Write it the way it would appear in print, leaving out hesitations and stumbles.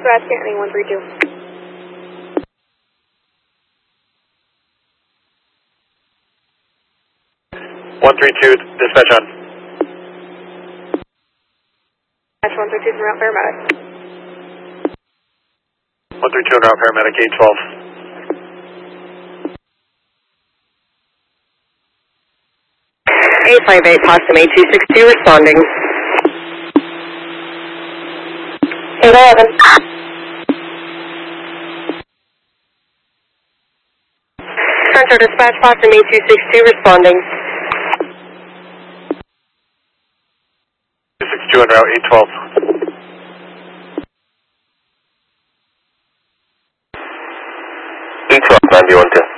Southwest, Canton 132. 132, dispatch on. Dispatch 132 is route paramedic. 132 on route paramedic 812. A58, Possum 8262 responding. 811. Central Dispatch, Possum 8262 responding. 262 on route 812. 812, 912.